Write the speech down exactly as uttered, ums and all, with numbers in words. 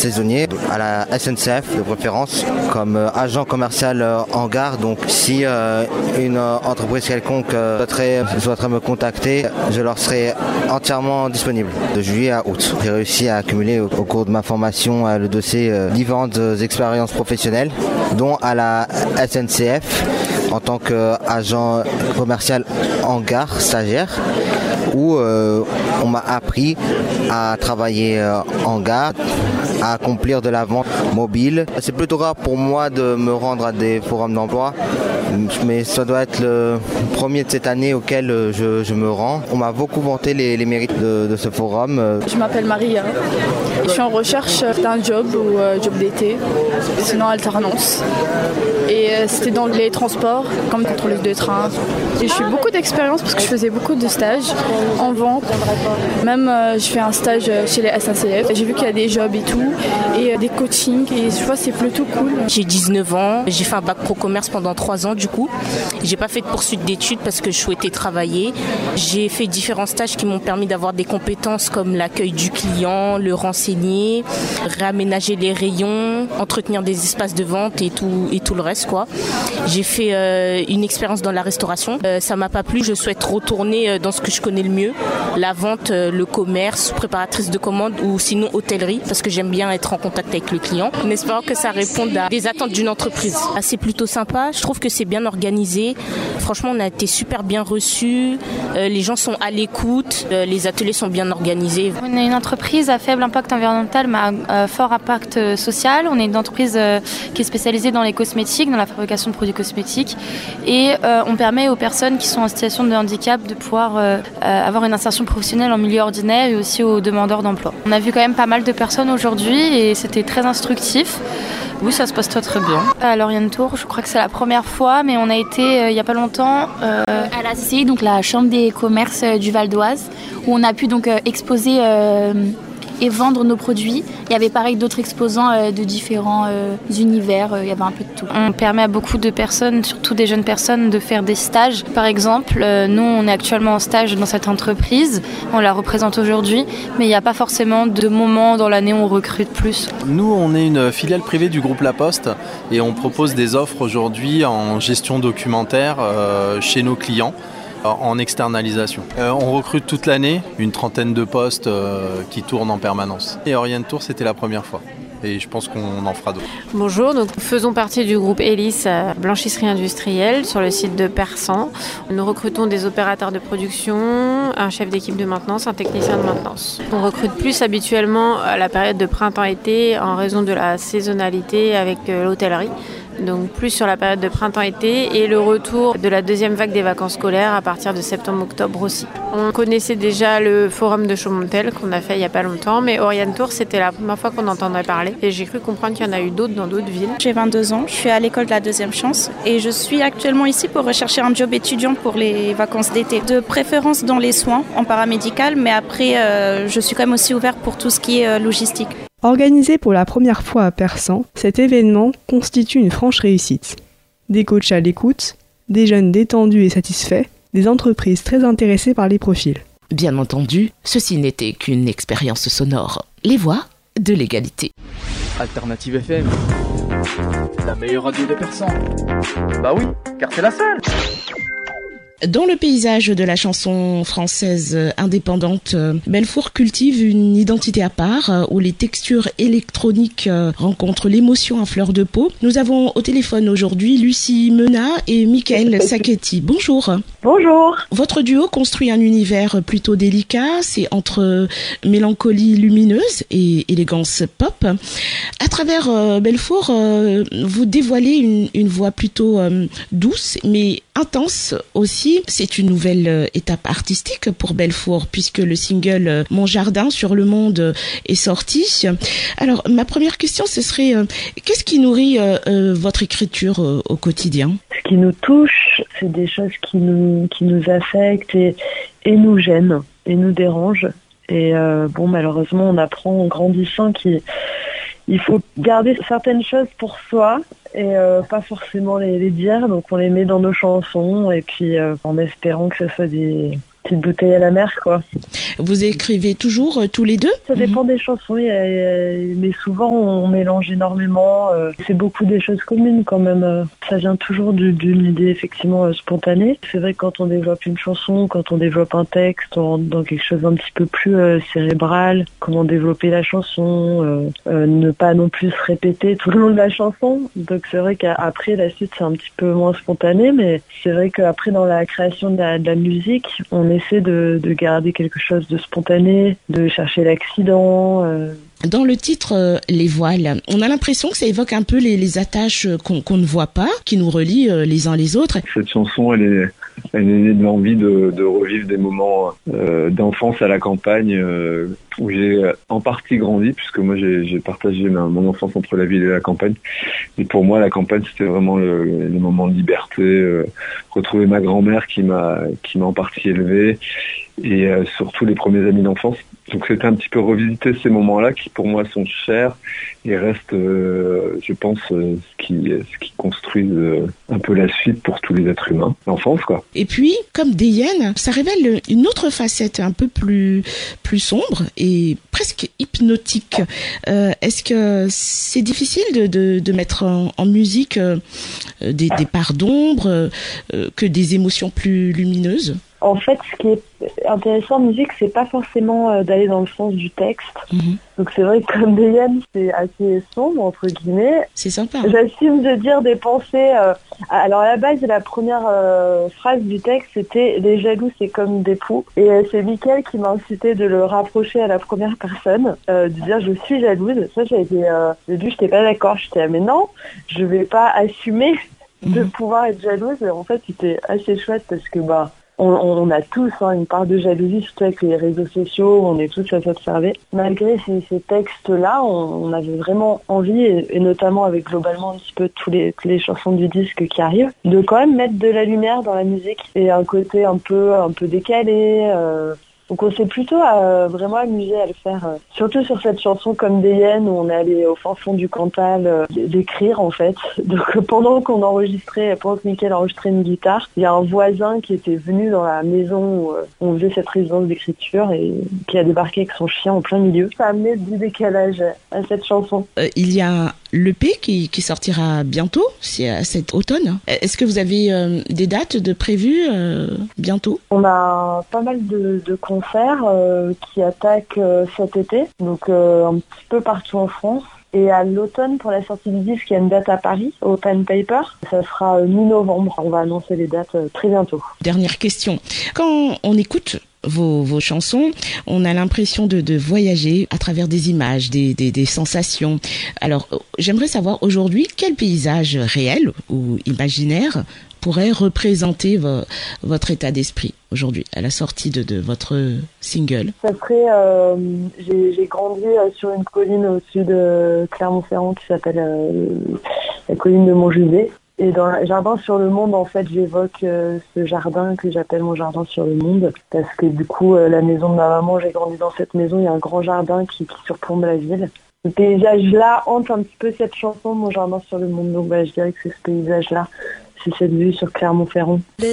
saisonnier à la S N C F de préférence comme euh, agent commercial euh, en gare. Donc si euh, une euh, entreprise quelconque euh, souhaiterait, souhaiterait me contacter, je leur serai entièrement disponible de juillet à août. J'ai réussi à accumuler au, au cours de ma formation euh, le dossier euh, différentes euh, expériences professionnelles, dont à la S N C F en tant qu'agent commercial en gare stagiaire, où euh, on m'a appris à travailler euh, en gare, à accomplir de la vente mobile. C'est plutôt rare pour moi de me rendre à des forums d'emploi, mais ça doit être le premier de cette année auquel je, je me rends. On m'a beaucoup vanté les, les mérites de, de ce forum. Je m'appelle Maria. Je suis en recherche d'un job ou euh, job d'été, sinon alternance. Et euh, c'était dans les transports, comme contrôleuse de train. Et j'ai eu beaucoup d'expérience parce que je faisais beaucoup de stages en vente. Même euh, je fais un stage chez les S N C F. J'ai vu qu'il y a des jobs et tout, et euh, des coachings. Et je vois c'est plutôt cool. J'ai dix-neuf ans. J'ai fait un bac pro commerce pendant trois ans du coup. J'ai pas fait de poursuite d'études parce que je souhaitais travailler. J'ai fait différents stages qui m'ont permis d'avoir des compétences comme l'accueil du client, le renseigner, réaménager les rayons, entretenir des espaces de vente et tout, et tout le reste quoi. J'ai fait euh, une expérience dans la restauration. Euh, ça m'a pas plu. Je souhaite retourner dans ce que je connais le mieux, la vente, le commerce, préparatrice de commandes ou sinon hôtellerie parce que j'aime bien être en contact avec le client. En espérant que ça réponde à des attentes d'une entreprise. Ah, c'est plutôt sympa. Je trouve que c'est bien organisé. Franchement, on a été super bien reçus. Euh, les gens sont à l'écoute. Euh, les ateliers sont bien organisés. On est une entreprise à faible impact environnemental mais à euh, fort impact social. On est une entreprise euh, qui est spécialisée dans les cosmétiques, dans la fabrication de produits cosmétiques. Et euh, on permet aux personnes qui sont en situation de handicap de pouvoir euh, euh, avoir une insertion professionnelle en milieu ordinaire et aussi aux demandeurs d'emploi. On a vu quand même pas mal de personnes aujourd'hui et c'était très instructif. Oui, ça se passe très très bien. À l'Orient Tour, je crois que c'est la première fois, mais on a été euh, il n'y a pas longtemps euh... à la C C I, donc la Chambre des commerces euh, du Val d'Oise, où on a pu donc euh, exposer euh, et vendre nos produits. Il y avait pareil d'autres exposants euh, de différents euh, univers, euh, il y avait un peu de tout. On permet à beaucoup de personnes, surtout des jeunes personnes, de faire des stages. Par exemple, euh, nous on est actuellement en stage dans cette entreprise, on la représente aujourd'hui, mais il n'y a pas forcément de moment dans l'année où on recrute plus. Nous on est une filiale privée du groupe La Poste et on propose des offres aujourd'hui en gestion documentaire euh, chez nos clients, en externalisation. Euh, on recrute toute l'année, une trentaine de postes euh, qui tournent en permanence. Et Orient Tour, c'était la première fois. Et je pense qu'on en fera d'autres. Bonjour, donc nous faisons partie du groupe Elis Blanchisserie Industrielle sur le site de Persan. Nous recrutons des opérateurs de production, un chef d'équipe de maintenance, un technicien de maintenance. On recrute plus habituellement à la période de printemps-été en raison de la saisonnalité avec l'hôtellerie. Donc plus sur la période de printemps-été et le retour de la deuxième vague des vacances scolaires à partir de septembre-octobre aussi. On connaissait déjà le forum de Chaumontel qu'on a fait il n'y a pas longtemps, mais Orient Tour c'était la première fois qu'on entendait parler et j'ai cru comprendre qu'il y en a eu d'autres dans d'autres villes. J'ai vingt-deux ans, je suis à l'école de la deuxième chance et je suis actuellement ici pour rechercher un job étudiant pour les vacances d'été. De préférence dans les soins, en paramédical, mais après euh, je suis quand même aussi ouverte pour tout ce qui est euh, logistique. Organisé pour la première fois à Persan, cet événement constitue une franche réussite. Des coachs à l'écoute, des jeunes détendus et satisfaits, des entreprises très intéressées par les profils. Bien entendu, ceci n'était qu'une expérience sonore. Les voix de l'égalité. Alternative F M, la meilleure radio de Persan. Bah oui, car c'est la seule. Dans le paysage de la chanson française indépendante, Belfour cultive une identité à part où les textures électroniques rencontrent l'émotion à fleur de peau. Nous avons au téléphone aujourd'hui Lucie Menat et Michael Sacchetti. Bonjour. Bonjour. Votre duo construit un univers plutôt délicat, c'est entre mélancolie lumineuse et élégance pop. À travers euh, Belfour, euh, vous dévoilez une, une voix plutôt euh, douce mais intense aussi. C'est une nouvelle euh, étape artistique pour Belfour puisque le single euh, Mon Jardin sur le Monde euh, est sorti. Alors ma première question ce serait euh, qu'est-ce qui nourrit euh, euh, votre écriture euh, au quotidien ? Ce qui nous touche, c'est des choses qui nous, qui nous affectent et, et nous gênent et nous dérangent. Et euh, bon, malheureusement, on apprend en grandissant qu'il il faut garder certaines choses pour soi et euh, pas forcément les, les dire. Donc on les met dans nos chansons et puis euh, en espérant que ce soit des, petite bouteille à la mer, quoi. Vous écrivez toujours euh, tous les deux? Ça dépend mmh. des chansons, il y a, il y a, mais souvent on mélange énormément. Euh, c'est beaucoup des choses communes quand même. Euh, ça vient toujours du, d'une idée effectivement euh, spontanée. C'est vrai que quand on développe une chanson, quand on développe un texte, on rentre dans quelque chose d'un petit peu plus euh, cérébral. Comment développer la chanson, euh, euh, ne pas non plus se répéter tout le long de la chanson. Donc c'est vrai qu'après la suite c'est un petit peu moins spontané, mais c'est vrai qu'après dans la création de la, de la musique, on essaie de, de garder quelque chose de spontané, de chercher l'accident. Euh. Dans le titre euh, Les Voiles, on a l'impression que ça évoque un peu les, les attaches qu'on, qu'on ne voit pas, qui nous relient euh, les uns les autres. Cette chanson, elle est, elle est née de l'envie de, de revivre des moments euh, d'enfance à la campagne euh, où j'ai en partie grandi, puisque moi j'ai, j'ai partagé ma, mon enfance entre la ville et la campagne. Et pour moi, la campagne, c'était vraiment le, le moment de liberté, euh, retrouver ma grand-mère qui m'a, qui m'a en partie élevé, et euh, surtout les premiers amis d'enfance. Donc c'était un petit peu revisiter ces moments-là qui pour moi sont chers et restent, euh, je pense, euh, ce qui, ce qui construisent euh, un peu la suite pour tous les êtres humains, l'enfance quoi. Et puis, comme des hyènes, ça révèle une autre facette un peu plus plus sombre et presque hypnotique. Euh, est-ce que c'est difficile de, de, de mettre en, en musique euh, des, des parts d'ombre euh, que des émotions plus lumineuses? En fait, ce qui est intéressant en musique, c'est pas forcément euh, d'aller dans le sens du texte. Mmh. Donc c'est vrai que comme des hyènes, c'est assez sombre, entre guillemets. C'est sympa. J'assume de dire des pensées... Euh, alors à la base, la première euh, phrase du texte, c'était « Les jaloux, c'est comme des poux ». Et euh, c'est Mickaël qui m'a incité de le rapprocher à la première personne, euh, de dire « Je suis jalouse ». Ça, j'ai été... Euh, au début, j'étais pas d'accord. J'étais ah, « Mais non, je vais pas assumer de mmh. pouvoir être jalouse ». Et en fait, c'était assez chouette parce que... bah On, on a tous hein, une part de jalousie, surtout avec les réseaux sociaux, on est tous à s'observer. Malgré ces, ces textes-là, on, on avait vraiment envie, et, et notamment avec globalement un petit peu tous les, toutes les chansons du disque qui arrivent, de quand même mettre de la lumière dans la musique et un côté un peu, un peu décalé. Euh, Donc on s'est plutôt euh, vraiment amusé à le faire, euh, surtout sur cette chanson Comme des hyènes où on est allé au fin fond du Cantal euh, d'écrire en fait. Donc pendant qu'on enregistrait, pendant que Mickaël enregistrait une guitare, il y a un voisin qui était venu dans la maison où euh, on faisait cette résidence d'écriture et qui a débarqué avec son chien en plein milieu. Ça a amené du décalage à cette chanson. Euh, il y a l'E P qui, qui sortira bientôt, c'est à cet automne. Est-ce que vous avez euh, des dates de prévues euh, bientôt? On a pas mal de, de concerts euh, qui attaquent euh, cet été, donc euh, un petit peu partout en France. Et à l'automne, pour la sortie du disque, il y a une date à Paris, au Pen Paper. Ça sera euh, mi-novembre. On va annoncer les dates euh, très bientôt. Dernière question. Quand on écoute Vos, vos chansons, on a l'impression de, de voyager à travers des images, des, des, des sensations. Alors, j'aimerais savoir aujourd'hui quel paysage réel ou imaginaire pourrait représenter vo, votre état d'esprit aujourd'hui à la sortie de, de votre single. Ça serait, euh, j'ai, j'ai grandi euh, sur une colline au-dessus de Clermont-Ferrand qui s'appelle euh, la colline de Montjuvet. Et dans le jardin sur le monde, en fait, j'évoque euh, ce jardin que j'appelle mon jardin sur le monde. Parce que du coup, euh, la maison de ma maman, j'ai grandi dans cette maison, il y a un grand jardin qui, qui surplombe la ville. Ce paysage-là hante un petit peu cette chanson, mon jardin sur le monde. Donc bah, je dirais que c'est ce paysage-là, c'est cette vue sur Clermont-Ferrand.